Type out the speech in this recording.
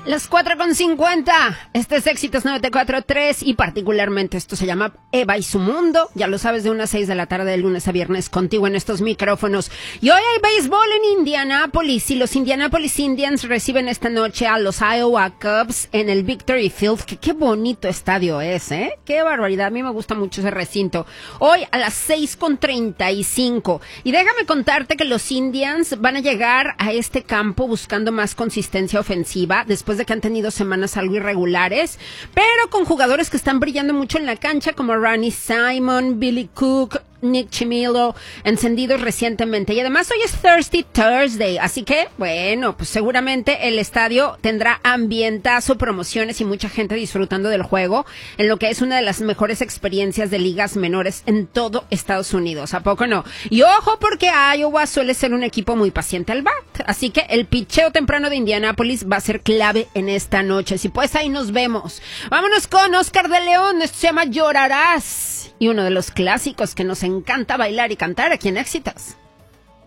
Las 4:50. Este es Éxitos 94.3 y particularmente esto se llama Eva y su mundo. Ya lo sabes, de unas 6 de la tarde de lunes a viernes contigo en estos micrófonos. Y hoy hay béisbol en Indianápolis y los Indianapolis Indians reciben esta noche a los Iowa Cubs en el Victory Field. Que qué bonito estadio es, ¿eh? Qué barbaridad. A mí me gusta mucho ese recinto. Hoy a las 6:35. Y déjame contarte que los Indians van a llegar a este campo buscando más consistencia ofensiva después de que han tenido semanas algo irregulares, pero con jugadores que están brillando mucho en la cancha como Ronnie Simon, Billy Cook, Nick Chimilo, encendidos recientemente. Y además hoy es Thirsty Thursday, así que, bueno, pues seguramente el estadio tendrá ambientazo, promociones y mucha gente disfrutando del juego, en lo que es una de las mejores experiencias de ligas menores en todo Estados Unidos, ¿a poco no? Y ojo, porque Iowa suele ser un equipo muy paciente al bat, así que el picheo temprano de Indianápolis va a ser clave en esta noche. Si pues ahí nos vemos. Vámonos con Oscar de León, esto se llama Llorarás, y uno de los clásicos que nos encanta bailar y cantar aquí en Éxitos.